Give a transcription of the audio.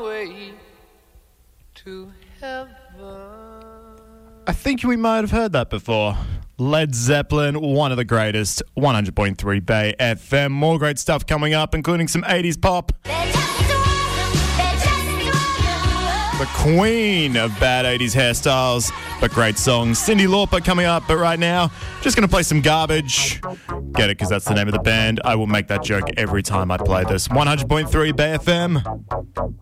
way to heaven. I think we might have heard that before. Led Zeppelin, one of the greatest, 100.3 Bay FM. More great stuff coming up, including some 80s pop. The queen of bad 80s hairstyles, but great songs. Cyndi Lauper coming up, but right now, just going to play some garbage. Get it, because that's the name of the band. I will make that joke every time I play this. 100.3 Bay FM.